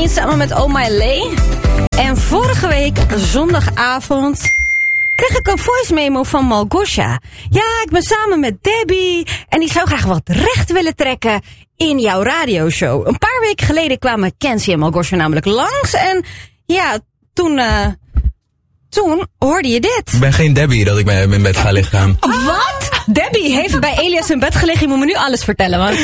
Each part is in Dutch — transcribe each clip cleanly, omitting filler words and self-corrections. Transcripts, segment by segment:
Train samen met Oh My Lay. En vorige week, zondagavond, kreeg ik een voice memo van Malgosia. Ja, ik ben samen met Debbie en die zou graag wat recht willen trekken in jouw radioshow. Een paar weken geleden kwamen Kenzie en Malgosia namelijk langs. En ja, toen hoorde je dit. Ik ben geen Debbie dat ik bij hem in bed ga liggen. Wat? Debbie heeft bij Elias in bed gelegen. Je moet me nu alles vertellen, man.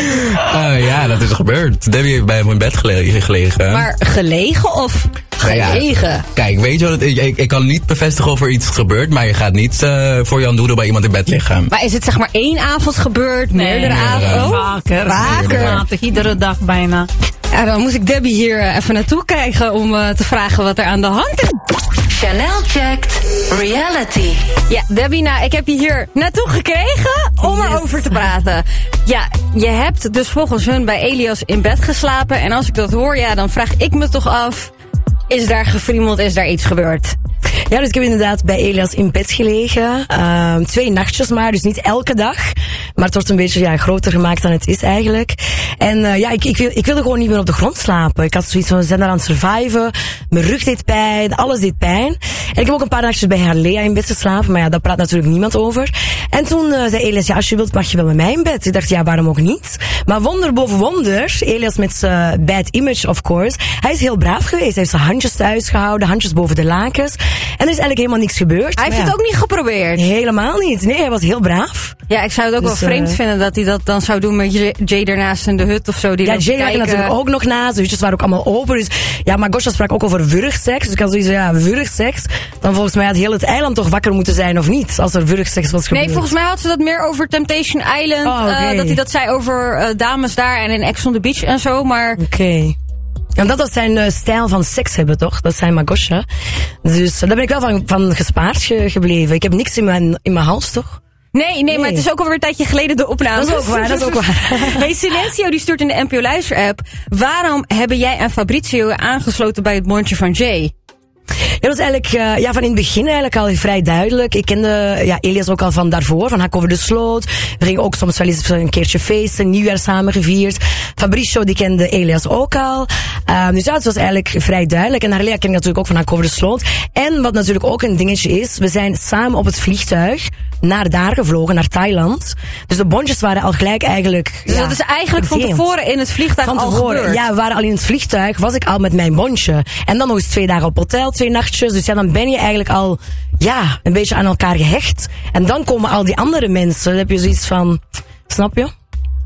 Ja, dat is gebeurd. Debbie heeft bij hem in bed gelegen. Maar gelegen of gelegen? Ja, kijk, weet je wat het is? Ik kan niet bevestigen of er iets is gebeurd, maar je gaat niet voor Jan Doedel bij iemand in bed liggen. Maar is het zeg maar 1 avond gebeurd? Meerdere avonden? Vaker. Iedere dag bijna. Ja, dan moest ik Debbie hier even naartoe krijgen om te vragen wat er aan de hand is. Chanel checkt reality. Ja, Debbie, nou, ik heb je hier naartoe gekregen om erover te praten. Ja, je hebt dus volgens hun bij Elias in bed geslapen. En als ik dat hoor, ja, dan vraag ik me toch af, is daar gefriemeld, is daar iets gebeurd? Ja, dus ik heb inderdaad bij Elias in bed gelegen. 2 nachtjes maar, dus niet elke dag. Maar het wordt een beetje groter gemaakt dan het is eigenlijk. En ik wilde gewoon niet meer op de grond slapen. Ik had zoiets van, we zijn daar aan het surviven. Mijn rug deed pijn, alles deed pijn. En ik heb ook een paar nachtjes bij Harlea in bed geslapen. Maar ja, daar praat natuurlijk niemand over. En toen zei Elias, ja, als je wilt mag je wel bij mij in bed. Ik dacht, ja, waarom ook niet? Maar wonder boven wonder, Elias met zijn bad image, of course. Hij is heel braaf geweest. Hij heeft zijn handjes thuis gehouden, handjes boven de lakens. En er is eigenlijk helemaal niks gebeurd. Hij heeft het ook niet geprobeerd? Helemaal niet. Nee, hij was heel braaf. Ja, ik zou het ook wel vreemd vinden dat hij dat dan zou doen met Jay ernaast in de hut of zo. Die ja, Jay lag natuurlijk ook nog naast. De hutjes waren ook allemaal open. Dus ja, maar Gosha sprak ook over wurgseks. Dus ik had zoiets van, ja, wurgseks. Dan volgens mij had heel het eiland toch wakker moeten zijn of niet. Als er wurgseks was gebeurd. Nee, volgens mij had ze dat meer over Temptation Island. Dat hij dat zei over dames daar en in Ex on the Beach en zo. Maar Oké. En dat was zijn stijl van seks hebben, toch? Dat is zijn Magosha. Dus daar ben ik wel van gespaard gebleven. Ik heb niks in mijn hals, toch? Nee, maar het is ook alweer een tijdje geleden de opname. Dat is ook waar. Hey, Silencio die stuurt in de NPO Luister-app. Waarom hebben jij en Fabrizio aangesloten bij het mondje van Jay? Ja, dat is eigenlijk van in het begin eigenlijk al vrij duidelijk. Ik kende Elias ook al van daarvoor, van Hak over de Sloot. We gingen ook soms wel eens een keertje feesten, nieuwjaar samen gevierd. Fabricio, die kende Elias ook al. Dus ja, het was eigenlijk vrij duidelijk. En Harlea ken ik natuurlijk ook van Hak over de Sloot. En wat natuurlijk ook een dingetje is, we zijn samen op het vliegtuig naar daar gevlogen, naar Thailand. Dus de bondjes waren al gelijk eigenlijk... Dus dat is eigenlijk van tevoren in het vliegtuig al gebeurd? Ja, we waren al in het vliegtuig, was ik al met mijn bondje. En dan nog eens 2 dagen op hotel, 2 nachtjes. Dus ja, dan ben je eigenlijk al, een beetje aan elkaar gehecht. En dan komen al die andere mensen. Dan heb je zoiets van, snap je?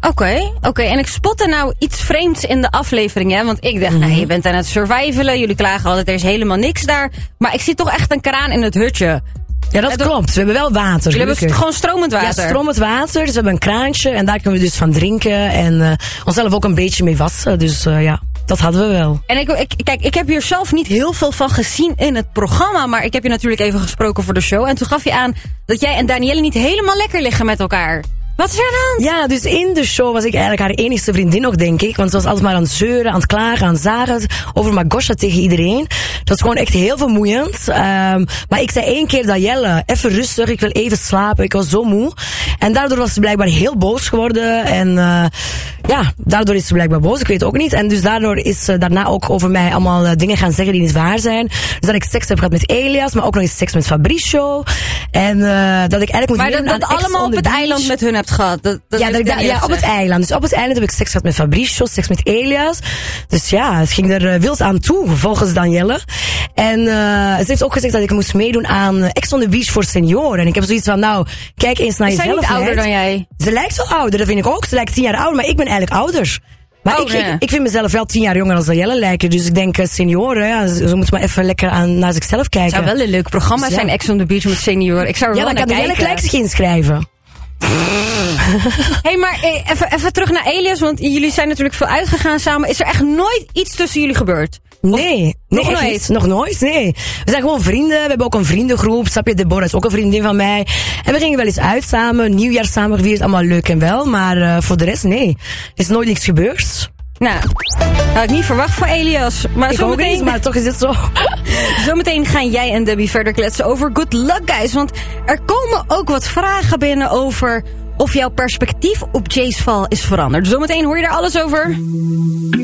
Oké. En ik spotte nou iets vreemds in de aflevering, hè? Want ik dacht, je bent aan het survivalen. Jullie klagen altijd, er is helemaal niks daar. Maar ik zie toch echt een kraan in het hutje. Ja, dat klopt. We hebben wel water. We hebben gewoon stromend water. Ja, stromend water. Dus we hebben een kraantje en daar kunnen we dus van drinken. En onszelf ook een beetje mee wassen. Dus dat hadden we wel. En ik heb hier zelf niet heel veel van gezien in het programma. Maar ik heb je natuurlijk even gesproken voor de show. En toen gaf je aan dat jij en Danielle niet helemaal lekker liggen met elkaar. Wat is er aan de hand? Ja, dus in de show was ik eigenlijk haar enigste vriendin nog, denk ik. Want ze was altijd maar aan het zeuren, aan het klagen, aan het zagen over Magosha tegen iedereen. Dat is gewoon echt heel vermoeiend. Maar ik zei 1 keer, Danielle, even rustig, ik wil even slapen. Ik was zo moe. En daardoor was ze blijkbaar heel boos geworden. En daardoor is ze blijkbaar boos, ik weet het ook niet. En dus daardoor is ze daarna ook over mij allemaal dingen gaan zeggen die niet waar zijn. Dus dat ik seks heb gehad met Elias, maar ook nog eens seks met Fabricio. En dat ik eigenlijk moet meedoen aan Ex on the Beach. Maar dat allemaal op het eiland met hun hebt gehad. Op het eiland. Dus op het eiland heb ik seks gehad met Fabricio, seks met Elias. Dus ja, het ging er wild aan toe, volgens Danielle. En ze heeft ook gezegd dat ik moest meedoen aan Ex on the Beach voor senioren. En ik heb zoiets van, nou, kijk eens naar jezelf. Ze zijn niet ouder dan jij? Ze lijkt wel ouder, dat vind ik ook. Ze lijkt 10 jaar ouder, maar ik ben eigenlijk ouder. Maar ik vind mezelf wel 10 jaar jonger als Danielle lijken. Dus ik denk senioren, ze moeten maar even lekker naar zichzelf kijken. Het zou wel een leuk programma zijn, Ex on the Beach met senioren. Ik zou er wel naar kijken. Ja, dan kan Danielle gelijk zich inschrijven. Hey, maar even terug naar Elias, want jullie zijn natuurlijk veel uitgegaan samen. Is er echt nooit iets tussen jullie gebeurd? Nee, nog nooit, nee. We zijn gewoon vrienden, we hebben ook een vriendengroep. Snap je, Deborah is ook een vriendin van mij. En we gingen wel eens uit samen, nieuwjaar samen gevierd, allemaal leuk en wel. Maar voor de rest, nee. Er is nooit niks gebeurd. Nou, had ik niet verwacht van Elias. Maar ik ook niet, maar toch is het zo. Zometeen gaan jij en Debbie verder kletsen over Good Luck Guys. Want er komen ook wat vragen binnen over of jouw perspectief op Jay's val is veranderd. Zometeen hoor je daar alles over.